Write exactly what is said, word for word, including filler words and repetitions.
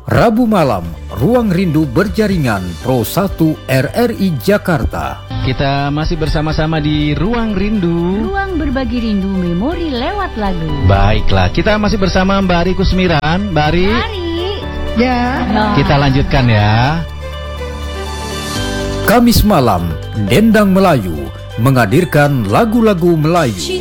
Rabu malam, Ruang Rindu Berjaringan Pro satu R R I Jakarta. Kita masih bersama-sama di Ruang Rindu. Ruang berbagi rindu memori lewat lagu. Baiklah, kita masih bersama Mbak Ari Kusmiran. Mbak Ari. Ari. Ya. No. Kita lanjutkan ya. Kamis malam, Dendang Melayu menghadirkan lagu-lagu Melayu.